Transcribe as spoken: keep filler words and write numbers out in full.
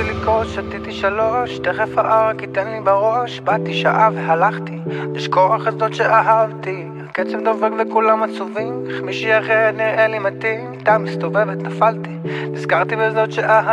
לכוס, שתיתי שלוש, תכף הערק ייתן לי בראש. באתי שעה והלכתי, לשכוח את זאת שאהבתי. הקצב דובק וכולם עצובים, איך מישהי אחרת נראה לי מתאים. אתה מסתובבת נפלתי, נזכרתי בזאת שאהבתי.